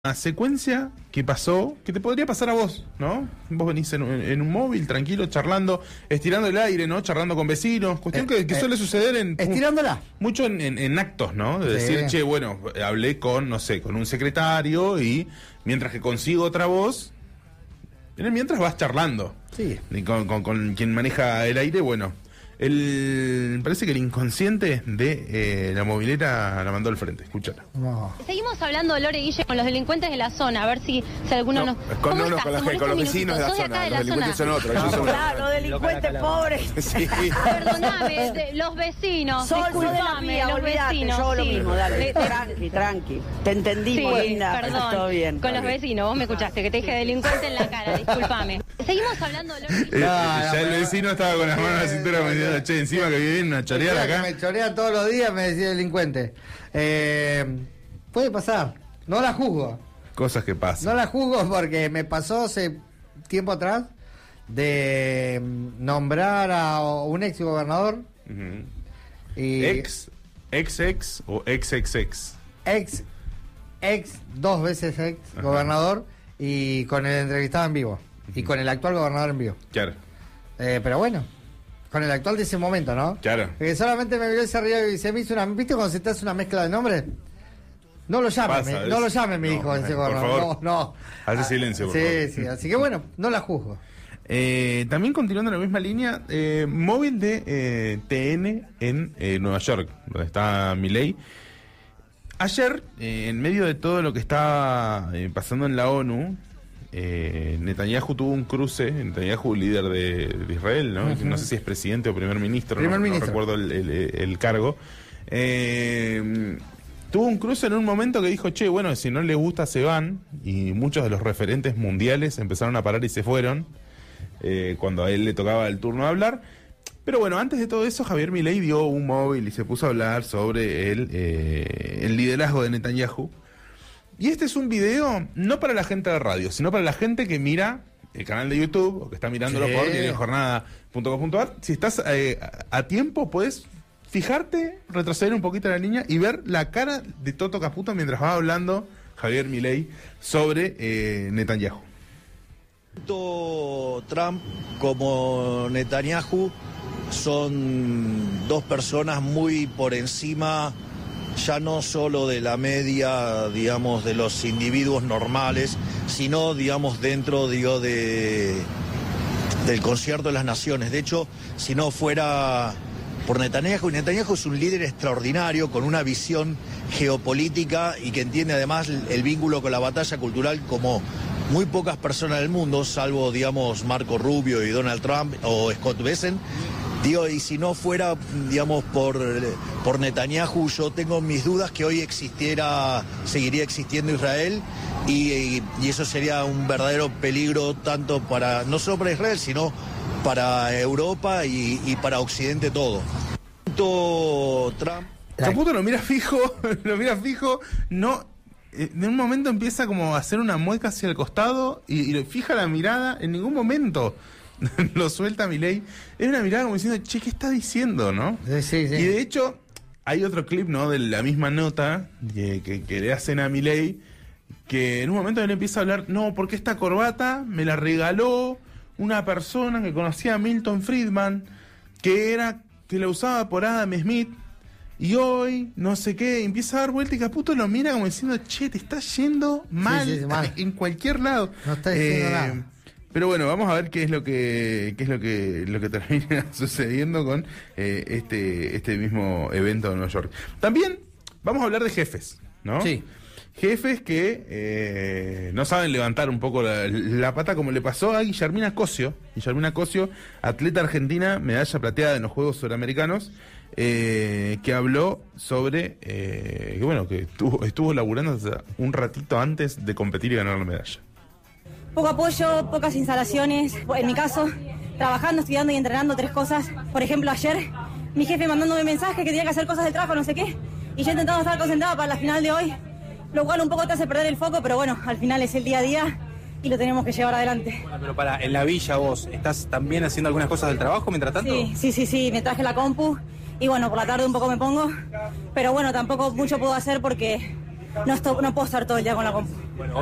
Una secuencia que pasó, que te podría pasar a vos, ¿no? Vos venís en un móvil, tranquilo, charlando, estirando el aire, ¿no? Charlando con vecinos, cuestión que suele suceder estirándola. Mucho en actos, ¿no? De Sí. decir, che, bueno, hablé con, no sé, con un secretario y mientras que consigo otra voz, mientras vas charlando. Sí. Y con quien maneja el aire, bueno. Parece que el inconsciente de la movilera la mandó al frente, escúchala. No. Seguimos hablando, Lore Guille, con los delincuentes de la zona, a ver si alguno nos... Con ¿Cómo estás? los Te molesta un vecinos de la minutito. Sos zona. acá de Los la delincuentes son zona. otros. Ellos son Claro, los delincuentes pobres. Sí. Perdóname, los vecinos, Sol de la disculpame, mía, los olvídate, vecinos. yo lo sí. mismo, dale, tranqui. Te entendí, Sí, linda, perdón, todo bien. con los vecinos, vos me escuchaste, que te dije delincuente en la cara, disculpame. Seguimos hablando, Lore. Ya el vecino estaba con las manos en la cintura me diciendo, che, encima que viene una choreada acá. Me chorea todos los días, me decía delincuente. Puede pasar, no la juzgo. Cosas que pasan. No la juzgo porque me pasó hace tiempo atrás de nombrar a un ex gobernador. Ujú. Y Ex o ex. ex, dos veces ex Ajá. gobernador y con el entrevistado en vivo. Y con el actual gobernador en vivo. Claro, Pero bueno, con el actual de ese momento, ¿no? claro. Porque solamente me vio ese río y se me hizo una... ¿Viste cuando se te hace una mezcla de nombres? No lo llamen, Pasa, no lo llamen, me no, dijo ese por gobernador. favor. No. Hace silencio, por sí, favor. Sí, así que bueno, no la juzgo. También continuando en la misma línea, móvil de TN en Nueva York, donde está Milei. Ayer, en medio de todo lo que está pasando en la ONU, Netanyahu tuvo un cruce, Netanyahu, líder de Israel, ¿no? Uh-huh. No sé si es presidente o primer ministro, Primer no ministro. recuerdo el cargo. Tuvo un cruce en un momento que dijo, che, bueno, si no les gusta se van, y muchos de los referentes mundiales empezaron a parar y se fueron, cuando a él le tocaba el turno de hablar. Pero bueno, antes de todo eso, Javier Milei dio un móvil y se puso a hablar sobre el liderazgo de Netanyahu. Y este es un video no para la gente de radio, sino para la gente que mira el canal de YouTube o que está mirándolo Sí. por diariojornada.com.ar. Si estás a tiempo, puedes fijarte, retroceder un poquito la línea y ver la cara de Toto Caputo mientras va hablando Javier Milei sobre Netanyahu. Tanto Trump como Netanyahu son dos personas muy por encima, ya no solo de la media, digamos, de los individuos normales, sino, digamos, dentro, del concierto de las naciones. De hecho, si no fuera por Netanyahu es un líder extraordinario, con una visión geopolítica y que entiende además el vínculo con la batalla cultural como muy pocas personas del mundo, salvo, digamos, Marco Rubio y Donald Trump o Scott Bessent. Digo, y si no fuera, digamos, por Netanyahu, yo tengo mis dudas que hoy seguiría existiendo Israel y eso sería un verdadero peligro tanto para, no solo para Israel, sino para Europa y para Occidente todo. Trump. Caputo lo mira fijo, no... En un momento empieza como a hacer una mueca hacia el costado y le fija la mirada, en ningún momento lo suelta Milei. Es una mirada como diciendo, che, ¿qué está diciendo, no? Sí. Y de hecho, hay otro clip, ¿no? De la misma nota que le hacen a Milei, que en un momento él empieza a hablar, no, porque esta corbata me la regaló una persona que conocía a Milton Friedman, que la usaba por Adam Smith. Y hoy, no sé qué, empieza a dar vuelta y Caputo lo mira como diciendo, che, te está yendo mal, Sí, mal. en cualquier lado. No está diciendo nada. Pero bueno, vamos a ver qué es lo que termina sucediendo con este mismo evento de Nueva York. También vamos a hablar de jefes, ¿no? Sí. Jefes que no saben levantar un poco la pata, como le pasó a Guillermina Cosio. Guillermina Cosio, atleta argentina, medalla plateada en los Juegos Suramericanos, que habló sobre que estuvo laburando hasta un ratito antes de competir y ganar la medalla. Poco apoyo, pocas instalaciones. En mi caso, trabajando, estudiando y entrenando 3 cosas. Por ejemplo, ayer mi jefe mandándome mensajes que tenía que hacer cosas de trabajo, no sé qué. Y yo intentando estar concentrada para la final de hoy, lo cual un poco te hace perder el foco, pero bueno, al final es el día a día y lo tenemos que llevar adelante. Pero en la villa vos, ¿estás también haciendo algunas cosas del trabajo mientras tanto? Sí, me traje la compu y bueno, por la tarde un poco me pongo. Pero bueno, tampoco mucho puedo hacer porque no puedo estar todo el día con la compu.